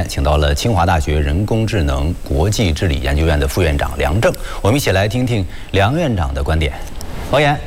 请到了清华大学人工智能国际治理研究院的副院长梁正，我们一起来听听梁院长的观点。王岩。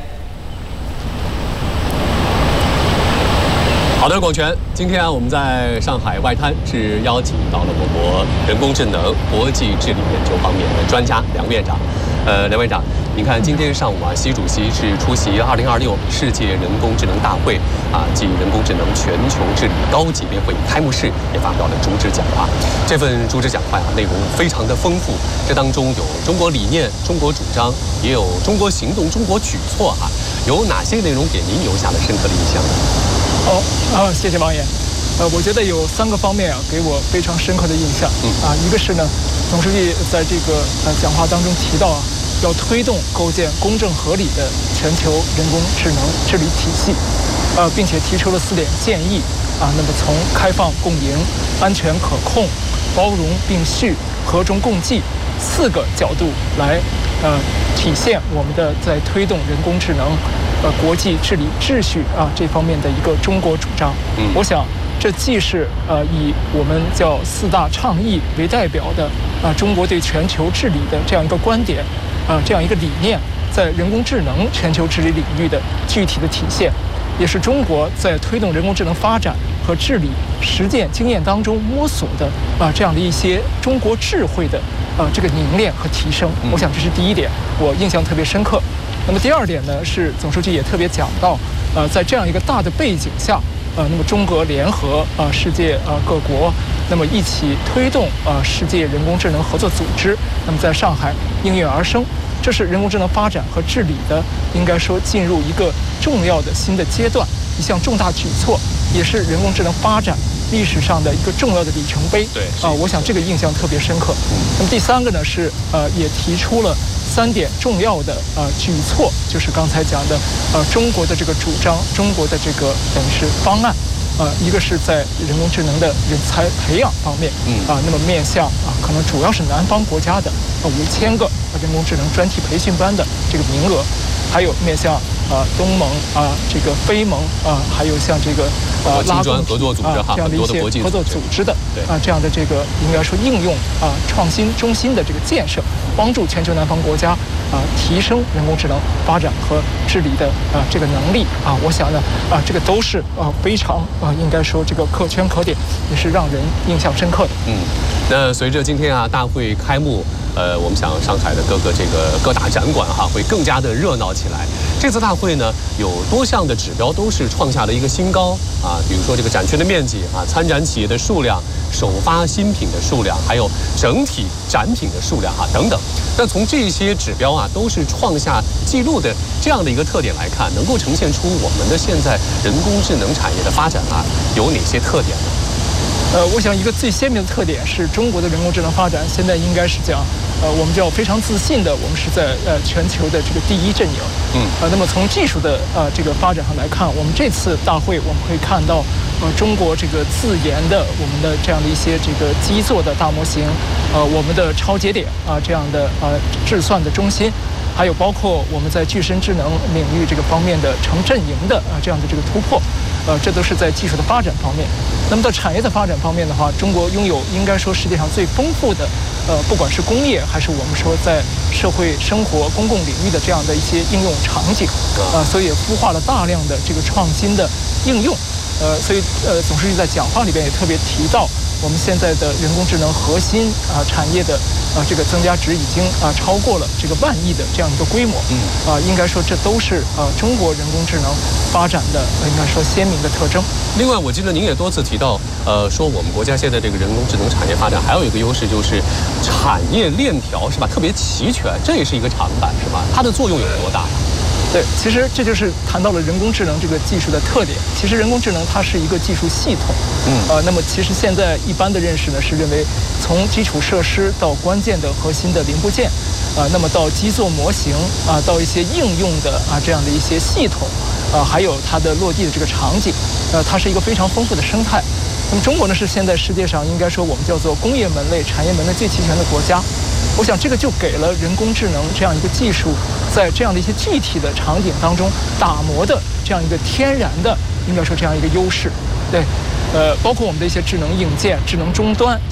好的，广泉，今天我们在上海外滩是邀请到了我国人工智能国际治理研究方面的专家梁院长。梁院长，您看今天上午习主席是出席2026世界人工智能大会暨人工智能全球治理高级别会议开幕式也发表了主旨讲话。这份主旨讲话内容非常的丰富，这当中有中国理念、中国主张，也有中国行动、中国举措有哪些内容给您留下了深刻的印象呢？ 谢谢王岩。我觉得有3个方面给我非常深刻的印象。一个是呢，总书记在这个讲话当中提到要推动构建公正合理的全球人工智能治理体系，并且提出了4点建议那么从开放共赢、安全可控、包容并蓄、和衷共济4个角度来体现我们的在推动人工智能国际治理秩序这方面的一个中国主张。我想这既是以我们叫4大倡议为代表的中国对全球治理的这样一个观点这样一个理念，在人工智能全球治理领域的具体的体现，也是中国在推动人工智能发展和治理实践经验当中摸索的这样的一些中国智慧的这个凝练和提升。我想这是第1点，我印象特别深刻。那么第2点呢，是总书记也特别讲到，在这样一个大的背景下，那么中国联合世界各国，那么一起推动世界人工智能合作组织，那么在上海应运而生。这是人工智能发展和治理的，应该说进入一个重要的新的阶段，一项重大举措，也是人工智能发展历史上的一个重要的里程碑。 对， 我想这个印象特别深刻。那么第3个呢是也提出了3点重要的举措，就是刚才讲的中国的这个主张，中国的这个等于是方案。一个是在人工智能的人才培养方面，那么面向可能主要是南方国家的5000个人工智能专题培训班的这个名额，还有面向东盟这个非盟还有像这个拉共合作组织这样的一些合作组织的这样的这个应该说应用创新中心的这个建设，帮助全球南方国家提升人工智能发展和治理的这个能力我想呢这个都是非常应该说这个可圈可点，也是让人印象深刻的。 那随着今天大会开幕，我们想上海的各大展馆会更加的热闹起来。这次大会呢有多项的指标都是创下了一个新高比如说这个展区的面积参展企业的数量、首发新品的数量，还有整体展品的数量等等。那从这些指标都是创下纪录的这样的一个特点来看，能够呈现出我们的现在人工智能产业的发展有哪些特点呢？ 我想一个最鲜明的特点是中国的人工智能发展现在应该是讲我们叫非常自信的，我们是在全球的这个第1阵营。那么从技术的这个发展上来看，我们这次大会我们会看到中国这个自研的我们的这样的一些这个基座的大模型，我们的超节点这样的智算的中心，还有包括我们在具身智能领域这个方面的成阵营的这样的这个突破。这都是在技术的发展方面。那么在产业的发展方面的话，中国拥有应该说世界上最丰富的不管是工业还是我们说在社会生活公共领域的这样的一些应用场景所以也孵化了大量的这个创新的应用。所以总书记在讲话里边也特别提到，我们现在的人工智能核心产业的这个增加值已经超过了这个10000亿的这样一个规模。应该说这都是中国人工智能发展的应该说鲜明的特征。 另外，我记得您也多次提到，说我们国家现在这个人工智能产业发展还有一个优势，就是产业链条是吧，特别齐全，这也是一个长板是吧？它的作用有多大？ 对，其实这就是谈到了人工智能这个技术的特点。其实人工智能它是一个技术系统。那么其实现在一般的认识呢是认为，从基础设施到关键的核心的零部件，那么到基座模型到一些应用的这样的一些系统，还有它的落地的这个场景，它是一个非常丰富的生态。那么中国呢是现在世界上应该说我们叫做工业门类、产业门类最齐全的国家。我想这个就给了人工智能这样一个技术，在这样的一些具体的场景当中打磨的这样一个天然的，应该说这样一个优势。对，包括我们的一些智能硬件、智能终端。